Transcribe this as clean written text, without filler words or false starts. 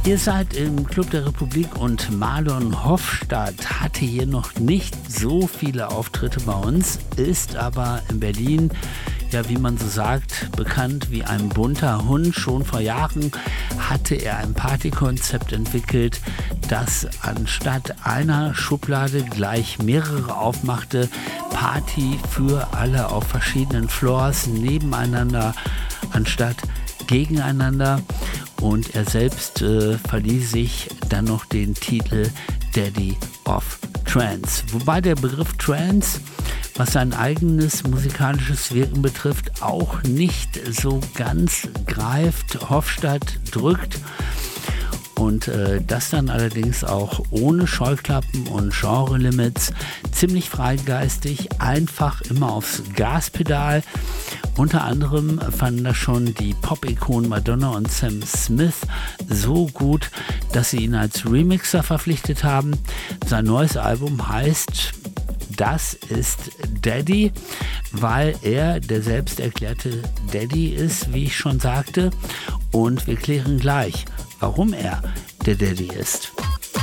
Ihr seid im Club der Republik und Marlon Hofstadt hatte hier noch nicht so viele Auftritte bei uns, ist aber in Berlin, ja wie man so sagt, bekannt wie ein bunter Hund. Schon vor Jahren hatte er ein Partykonzept entwickelt, das anstatt einer Schublade gleich mehrere aufmachte. Party für alle auf verschiedenen Floors, nebeneinander anstatt gegeneinander. Und er selbst verlieh sich dann noch den Titel Daddy of Trance. Wobei der Begriff Trance, was sein eigenes musikalisches Wirken betrifft, auch nicht so ganz greift. Hofstadt drückt und das dann allerdings auch ohne Scheuklappen und Genre-Limits, ziemlich freigeistig, einfach immer aufs Gaspedal. Unter anderem fanden das schon die Pop-Ikonen Madonna und Sam Smith so gut, dass sie ihn als Remixer verpflichtet haben. Sein neues Album heißt Das ist Daddy, weil er der selbst erklärte Daddy ist, wie ich schon sagte. Und wir klären gleich, warum er der Daddy ist.